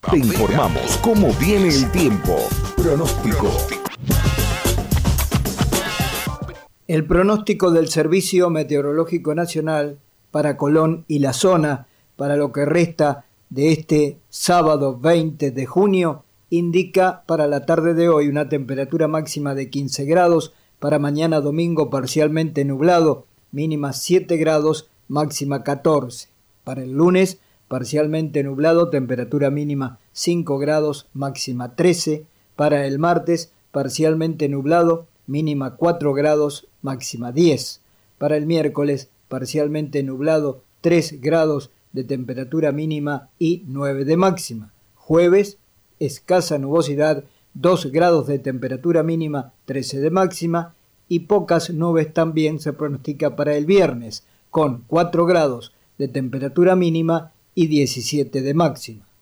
Te informamos cómo viene el tiempo. Pronóstico. El pronóstico del Servicio Meteorológico Nacional para Colón y la zona para lo que resta de este sábado 20 de junio indica para la tarde de hoy una temperatura máxima de 15 grados, para mañana domingo parcialmente nublado, mínima 7 grados, máxima 14. Para el lunes parcialmente nublado, temperatura mínima 5 grados, máxima 13. Para el martes parcialmente nublado, mínima 4 grados, máxima 10. Para el miércoles, parcialmente nublado, 3 grados de temperatura mínima y 9 de máxima. Jueves, escasa nubosidad, 2 grados de temperatura mínima, 13 de máxima, y pocas nubes también se pronostica para el viernes, con 4 grados de temperatura mínima y 17 de máxima.